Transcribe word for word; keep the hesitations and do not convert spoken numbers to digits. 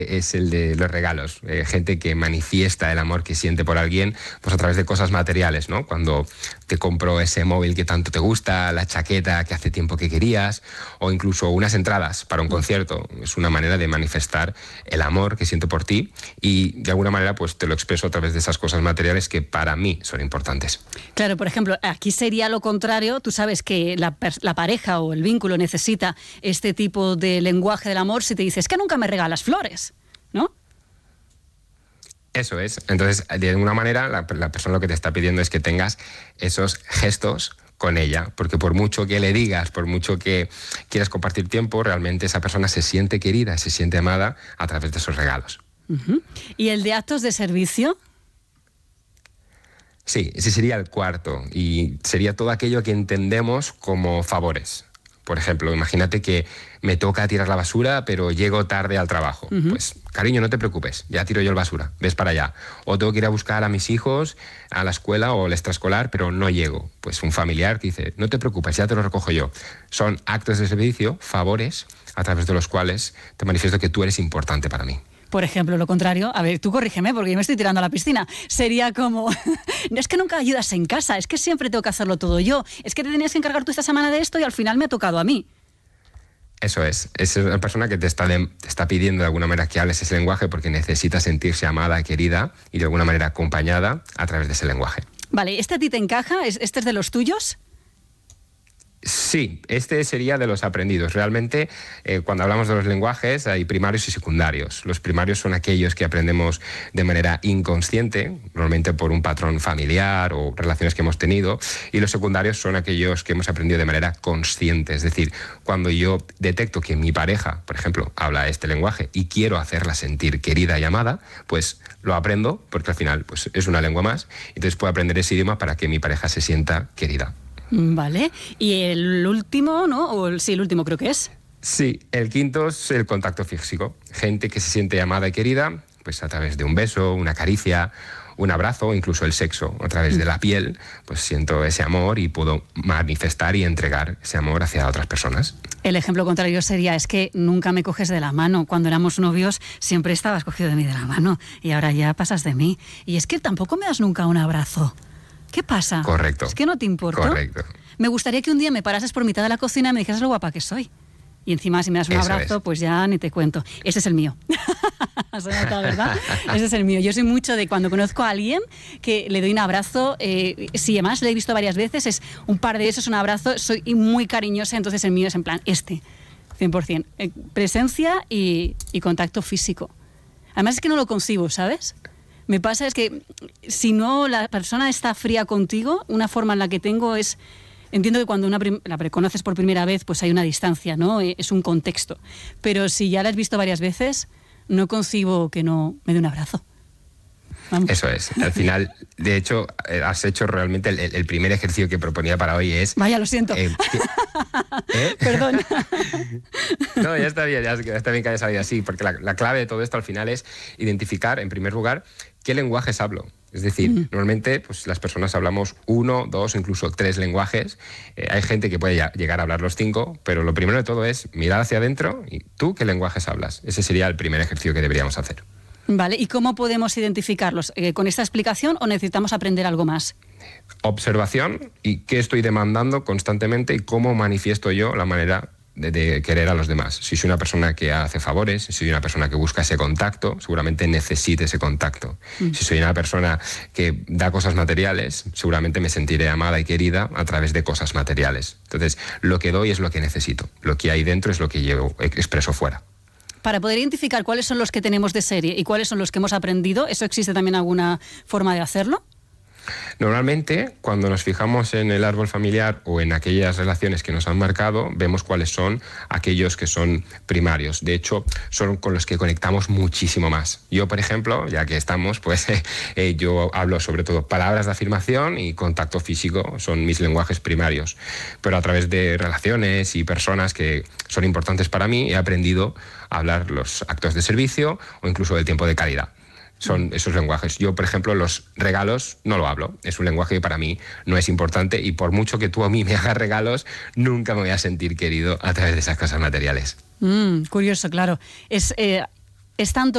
es el de los regalos. Eh, gente que manifiesta el amor que siente por alguien pues a través de cosas materiales, ¿no? Cuando te compro ese móvil que tanto te gusta, la chaqueta que hace tiempo que querías, o incluso unas entradas para un concierto. Es una manera de manifestar el amor que siento por ti y de alguna manera pues te lo expreso a través de esas cosas materiales que para mí son importantes. Claro, por ejemplo, aquí sería lo contrario. Tú sabes que la, la pareja o el vínculo necesita este tipo de lenguaje del amor si te dices que nunca me regalas flores, ¿no? Eso es. Entonces, de alguna manera, la, la persona lo que te está pidiendo es que tengas esos gestos con ella, porque por mucho que le digas, por mucho que quieras compartir tiempo, realmente esa persona se siente querida, se siente amada a través de esos regalos. Uh-huh. ¿Y el de actos de servicio? Sí, ese sería el cuarto, y sería todo aquello que entendemos como favores. Por ejemplo, imagínate que me toca tirar la basura, pero llego tarde al trabajo. Uh-huh. Pues, cariño, no te preocupes, ya tiro yo la basura, ves para allá. O tengo que ir a buscar a mis hijos a la escuela o al extraescolar, pero no llego. Pues un familiar que dice, no te preocupes, ya te lo recojo yo. Son actos de servicio, favores, a través de los cuales te manifiesto que tú eres importante para mí. Por ejemplo, lo contrario, a ver, tú corrígeme porque yo me estoy tirando a la piscina, sería como, no es que nunca ayudas en casa, es que siempre tengo que hacerlo todo yo, es que te tenías que encargar tú esta semana de esto y al final me ha tocado a mí. Eso es, es la persona que te está, de, te está pidiendo de alguna manera que hables ese lenguaje porque necesita sentirse amada, querida y de alguna manera acompañada a través de ese lenguaje. Vale, ¿este a ti te encaja? ¿Este es de los tuyos? Sí, este sería de los aprendidos. Realmente, eh, cuando hablamos de los lenguajes, hay primarios y secundarios. Los primarios son aquellos que aprendemos de manera inconsciente, normalmente por un patrón familiar o relaciones que hemos tenido, y los secundarios son aquellos que hemos aprendido de manera consciente. Es decir, cuando yo detecto que mi pareja, por ejemplo, habla este lenguaje y quiero hacerla sentir querida y amada, pues lo aprendo porque al final pues, es una lengua más, entonces puedo aprender ese idioma para que mi pareja se sienta querida. Vale, y el último, ¿no? O el, sí, el último creo que es. Sí, el quinto es el contacto físico. Gente que se siente amada y querida, pues a través de un beso, una caricia, un abrazo o incluso el sexo. A través de la piel, pues siento ese amor y puedo manifestar y entregar ese amor hacia otras personas. El ejemplo contrario sería, es que nunca me coges de la mano. Cuando éramos novios siempre estabas cogido de mí de la mano y ahora ya pasas de mí. Y es que tampoco me das nunca un abrazo. ¿Qué pasa? Correcto. ¿Es que no te importa? Correcto. Me gustaría que un día me parases por mitad de la cocina y me dijeras lo guapa que soy. Y encima, si me das un Eso abrazo, es. Pues ya ni te cuento. Ese es el mío. Se nota, ¿verdad? Ese es el mío. Yo soy mucho de cuando conozco a alguien que le doy un abrazo. Eh, si además le he visto varias veces, es un par de besos, un abrazo. Soy muy cariñosa, entonces el mío es en plan este, cien por ciento. Eh, presencia y, y contacto físico. Además es que no lo concibo, ¿sabes? Me pasa es que si no la persona está fría contigo, una forma en la que tengo es... Entiendo que cuando una prim- la conoces por primera vez, pues hay una distancia, ¿no? Es un contexto. Pero si ya la has visto varias veces, no concibo que no me dé un abrazo. Vamos. Eso es. Al final, de hecho, has hecho realmente el, el primer ejercicio que proponía para hoy es... Vaya, lo siento. Eh, que, ¿eh? Perdón. No, ya está bien, ya está bien que hayas salido así, porque la, la clave de todo esto al final es identificar, en primer lugar, qué lenguajes hablo. Es decir, mm. normalmente pues, las personas hablamos uno, dos, incluso tres lenguajes. Eh, hay gente que puede ya, llegar a hablar los cinco, pero lo primero de todo es mirar hacia adentro y tú qué lenguajes hablas. Ese sería el primer ejercicio que deberíamos hacer. Vale, ¿y cómo podemos identificarlos? Eh, ¿Con esta explicación o necesitamos aprender algo más? Observación y qué estoy demandando constantemente y cómo manifiesto yo la manera de, de querer a los demás. Si soy una persona que hace favores, si soy una persona que busca ese contacto, seguramente necesite ese contacto. Mm. Si soy una persona que da cosas materiales, seguramente me sentiré amada y querida a través de cosas materiales. Entonces, lo que doy es lo que necesito. Lo que hay dentro es lo que yo expreso fuera. Para poder identificar cuáles son los que tenemos de serie y cuáles son los que hemos aprendido, ¿eso existe también alguna forma de hacerlo? Normalmente, cuando nos fijamos en el árbol familiar o en aquellas relaciones que nos han marcado, vemos cuáles son aquellos que son primarios. De hecho, son con los que conectamos muchísimo más. Yo, por ejemplo, ya que estamos, pues eh, yo hablo sobre todo palabras de afirmación y contacto físico, son mis lenguajes primarios. Pero a través de relaciones y personas que son importantes para mí, he aprendido a hablar los actos de servicio o incluso del tiempo de calidad. Son esos lenguajes. Yo, por ejemplo, los regalos no lo hablo. Es un lenguaje que para mí no es importante y por mucho que tú a mí me hagas regalos, nunca me voy a sentir querido a través de esas cosas materiales. Mm, curioso, claro. Es, eh, es tanto